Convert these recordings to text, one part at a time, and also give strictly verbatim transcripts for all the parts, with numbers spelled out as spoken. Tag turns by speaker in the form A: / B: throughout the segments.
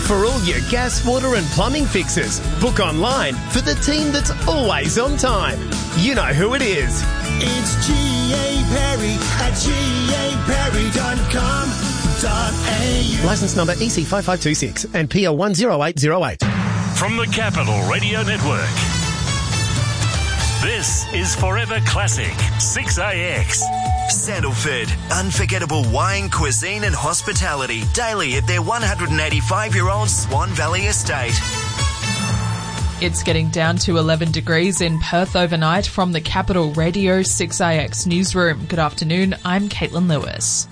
A: For all your gas, water and plumbing fixes, book online for the team that's always on time. You know who it is.
B: It's G A Perry at G A Perry dot com dot A U.
A: Licence number E C five five two six and P L one zero eight zero eight.
C: From the Capital Radio Network, this is Forever Classic six A X.
D: Sandalford, unforgettable wine, cuisine and hospitality daily at their one hundred eighty-five-year-old Swan Valley estate.
E: It's getting down to eleven degrees in Perth overnight from the Capital Radio six A X newsroom. Good afternoon, I'm Caitlin Lewis.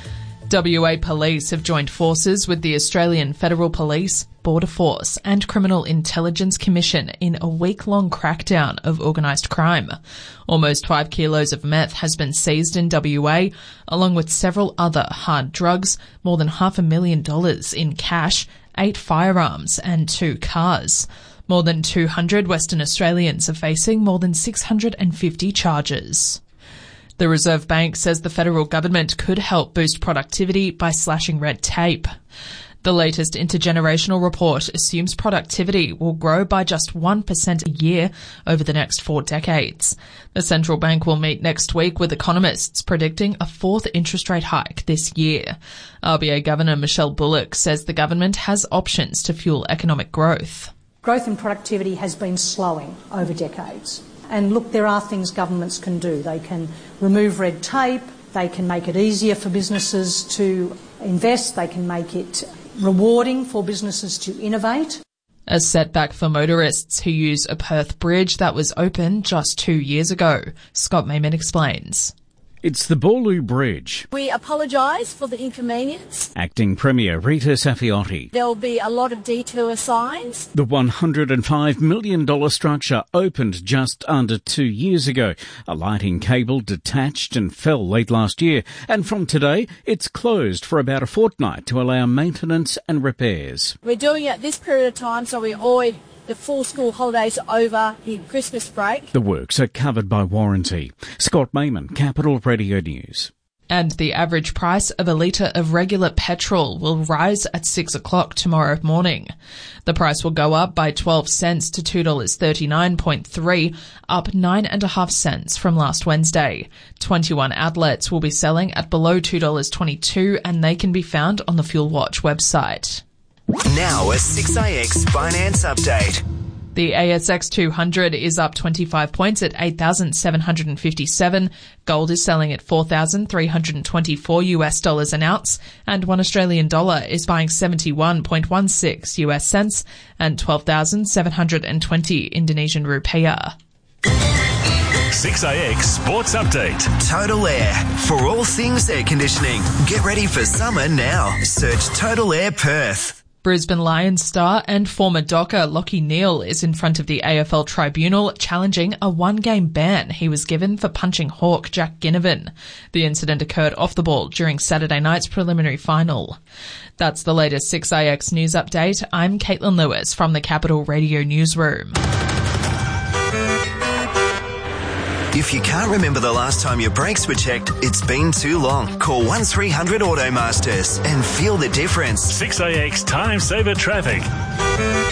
E: W A Police have joined forces with the Australian Federal Police, Border Force and Criminal Intelligence Commission in a week-long crackdown of organised crime. Almost five kilos of meth has been seized in W A, along with several other hard drugs, more than half a million dollars in cash, eight firearms and two cars. More than two hundred Western Australians are facing more than six hundred fifty charges. The Reserve Bank says the federal government could help boost productivity by slashing red tape. The latest intergenerational report assumes productivity will grow by just one percent a year over the next four decades. The central bank will meet next week with economists predicting a fourth interest rate hike this year. R B A Governor Michelle Bullock says the government has options to fuel economic growth.
F: Growth and productivity has been slowing over decades. And look, there are things governments can do. They can remove red tape, they can make it easier for businesses to invest, they can make it rewarding for businesses to innovate. A setback for motorists who use a Perth bridge that was open just two years ago. Scott Mayman explains.
G: It's the Boorloo Bridge.
H: We apologise for the inconvenience.
G: Acting Premier Rita Saffioti.
H: There will be a lot of detour signs.
G: The one hundred five million dollars structure opened just under two years ago. A lighting cable detached and fell late last year, and from today it's closed for about a fortnight to allow maintenance and repairs.
H: We're doing it this period of time so we avoid the full school holidays over the Christmas break.
G: The works are covered by warranty. Scott Mayman, Capital Radio News.
E: And the average price of a litre of regular petrol will rise at six o'clock tomorrow morning. The price will go up by twelve cents to two dollars thirty-nine point three, up nine and a half cents from last Wednesday. twenty-one outlets will be selling at below two dollars twenty-two and they can be found on the Fuel Watch website.
D: Now a six A X finance update.
E: The A S X two hundred is up twenty-five points at eight thousand seven hundred fifty-seven. Gold is selling at four thousand three hundred twenty-four US dollars an ounce, and one Australian dollar is buying seventy-one point one six US cents and twelve thousand seven hundred twenty Indonesian rupiah.
C: six A X Sports Update.
D: Total Air. For all things air conditioning. Get ready for summer now. Search Total Air Perth.
E: Brisbane Lions star and former Docker Lachie Neale is in front of the A F L tribunal challenging a one-game ban he was given for punching Hawk Jack Ginnivan. The incident occurred off the ball during Saturday night's preliminary final. That's the latest six A X news update. I'm Caitlin Lewis from the Capital Radio newsroom.
D: If you can't remember the last time your brakes were checked, it's been too long. Call one three hundred Automasters and feel the difference.
C: six A X Time Saver Traffic.